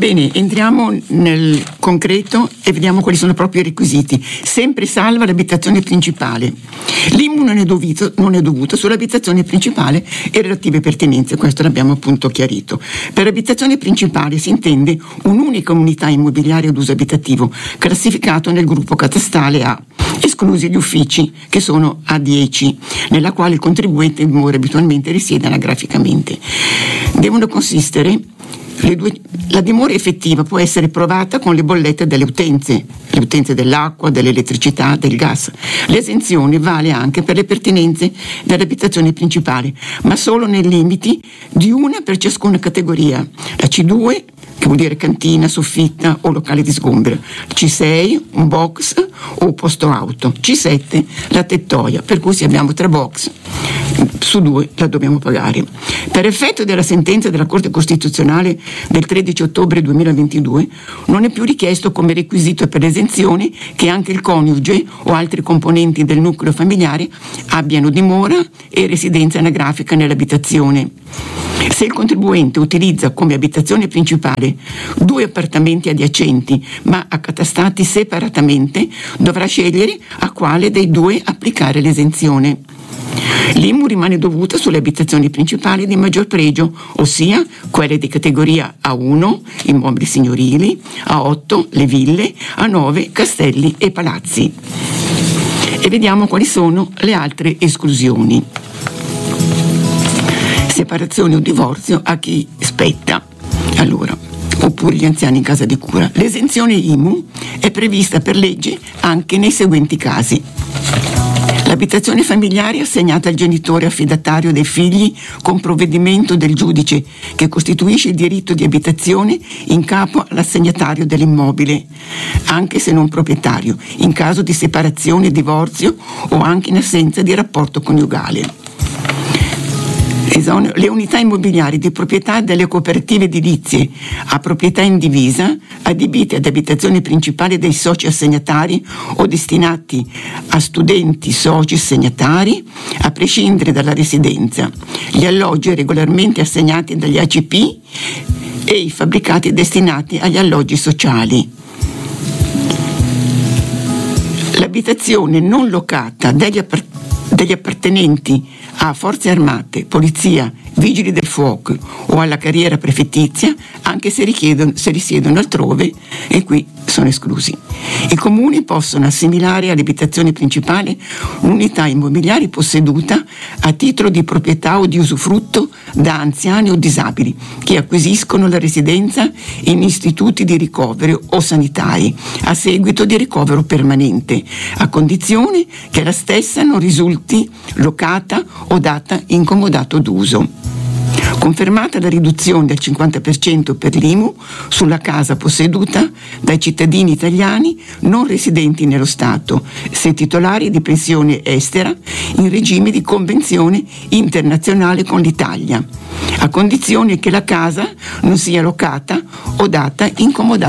Bene, entriamo nel concreto e vediamo quali sono proprio i requisiti. Sempre salva l'abitazione principale. L'IMU non è dovuto sull'abitazione principale e relative pertinenze, questo l'abbiamo appunto chiarito. Per abitazione principale si intende un'unica unità immobiliare ad uso abitativo, classificato nel gruppo catastale A, esclusi gli uffici, che sono A10, nella quale il contribuente dimora abitualmente risiede anagraficamente. Devono consistere la dimora effettiva può essere provata con le bollette delle utenze dell'acqua, dell'elettricità, del gas. L'esenzione vale anche per le pertinenze dell'abitazione principale, ma solo nei limiti di una per ciascuna categoria. La C2, che vuol dire cantina, soffitta o locale di sgombero. C6, un box o posto auto. C7, la tettoia, per cui se abbiamo 3 box, su 2 la dobbiamo pagare. Per effetto della sentenza della Corte Costituzionale del 13 ottobre 2022 non è più richiesto come requisito per l'esenzione che anche il coniuge o altri componenti del nucleo familiare abbiano dimora e residenza anagrafica nell'abitazione. Se il contribuente utilizza come abitazione principale 2 appartamenti adiacenti ma accatastati separatamente, dovrà scegliere a quale dei 2 applicare l'esenzione. L'IMU rimane dovuta sulle abitazioni principali di maggior pregio, ossia quelle di categoria A1, immobili signorili, A8, le ville, A9, castelli e palazzi. E vediamo quali sono le altre esclusioni. Separazione o divorzio a chi spetta. Allora, oppure gli anziani in casa di cura. L'esenzione IMU è prevista per legge anche nei seguenti casi. L'abitazione familiare è assegnata al genitore affidatario dei figli con provvedimento del giudice che costituisce il diritto di abitazione in capo all'assegnatario dell'immobile, anche se non proprietario, in caso di separazione, divorzio o anche in assenza di rapporto coniugale. Le unità immobiliari di proprietà delle cooperative edilizie a proprietà indivisa, adibite ad abitazione principale dei soci assegnatari o destinati a studenti soci assegnatari, a prescindere dalla residenza, gli alloggi regolarmente assegnati dagli ACP e i fabbricati destinati agli alloggi sociali. L'abitazione non locata degli appartenenti a forze armate, polizia, vigili del fuoco o alla carriera prefettizia, anche se risiedono altrove, e qui sono esclusi. I comuni possono assimilare all'abitazione principale un'unità immobiliare posseduta a titolo di proprietà o di usufrutto da anziani o disabili che acquisiscono la residenza in istituti di ricovero o sanitari a seguito di ricovero permanente, a condizione che la stessa non risulti locata o data in comodato d'uso. Confermata la riduzione del 50% per l'IMU sulla casa posseduta dai cittadini italiani non residenti nello Stato, se titolari di pensione estera in regime di convenzione internazionale con l'Italia, a condizione che la casa non sia locata o data in comodato